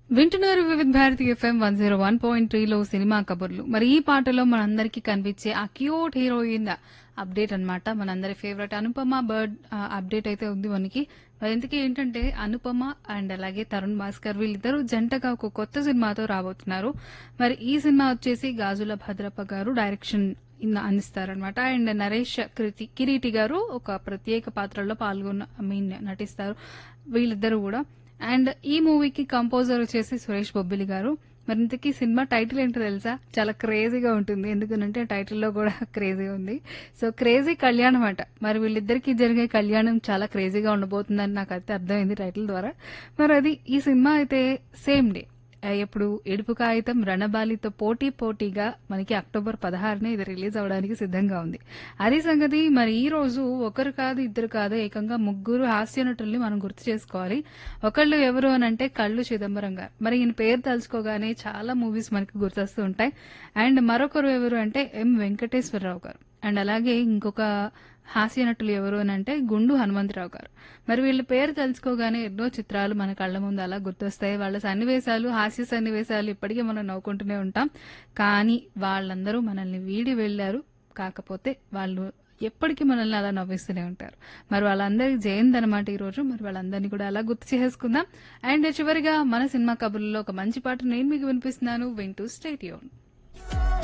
వింటున్నారు వివిధ Bharati FM 101.3లో cinema కబుర్లు. మరి ఈ పాటలో మనందరికీ కనిపించే ఆ క్యూట్ హీరోయిన్ అప్డేట్ అన్నమాట. మనందరి ఫేవరెట్ అనుపమ బర్డ్ అప్డేట్ అయితే ఉంది మనకి. మరి ఇంతకీ ఏంటంటే అనుపమ అండ్ అలాగే తరుణ్ భాస్కర్ వీళ్ళిద్దరూ జంటగా ఒక కొత్త సినిమాతో రాబోతున్నారు. మరి ఈ సినిమా వచ్చేసి గాజుల భద్రప్ప గారు డైరెక్షన్ అందిస్తారనమాట. అండ్ నరేష్ కిరీటి గారు ఒక ప్రత్యేక పాత్రలో నటిస్తారు వీళ్ళిద్దరూ కూడా. అండ్ ఈ మూవీకి కంపోజర్ వచ్చేసి సురేష్ బొబ్బిలి గారు. మరి ఇంతకీ సినిమా టైటిల్ ఏంటో తెలుసా? చాలా క్రేజీగా ఉంటుంది. ఎందుకంటే టైటిల్లో కూడా క్రేజీ ఉంది. సో క్రేజీ కళ్యాణం అంట. మరి వీళ్ళిద్దరికి జరిగే కళ్యాణం చాలా క్రేజీగా ఉండబోతుందని నాకు అయితే అర్థమైంది టైటిల్ ద్వారా. మరి అది ఈ సినిమా అయితే సేమ్ డే ఎప్పుడు ఎడుపు కాగితం రణబాలితో పోటీగా మనకి అక్టోబర్ 16నే ఇది రిలీజ్ అవడానికి సిద్ధంగా ఉంది. అది సంగతి. మరి ఈ రోజు ఒకరు కాదు ఇద్దరు కాదు ఏకంగా ముగ్గురు హాస్య నటుల్ని మనం గుర్తు చేసుకోవాలి. ఒకళ్ళు ఎవరు అని అంటే కళ్ళు చిదంబరం గారు. మరి ఈయన పేరు తలుచుకోగానే చాలా మూవీస్ మనకి గుర్తొస్తూ ఉంటాయి. అండ్ మరొకరు ఎవరు అంటే ఎం వెంకటేశ్వరరావు గారు. అండ్ అలాగే ఇంకొక హాస్య నటులు ఎవరు అని అంటే గుండు హనుమంతరావు గారు. మరి వీళ్ళ పేరు తెలుసుకోగానే ఎన్నో చిత్రాలు మన కళ్ళ ముందు అలా గుర్తొస్తాయి. వాళ్ళ సన్నివేశాలు, హాస్య సన్నివేశాలు ఇప్పటికీ మనం నవ్వుకుంటూనే ఉంటాం. కానీ వాళ్ళందరూ మనల్ని వీడి వెళ్లారు. కాకపోతే వాళ్ళు ఎప్పటికీ మనల్ని అలా నవ్విస్తూనే ఉంటారు. మరి వాళ్ళందరికీ జయంతి అనమాట ఈరోజు. మరి వాళ్ళందరినీ కూడా అలా గుర్తు చేసుకుందాం. అండ్ చివరిగా మన సినిమా కబుర్లలో ఒక మంచి పాట నేను మీకు వినిపిస్తున్నాను. వింటూ స్టే ట్యూన్.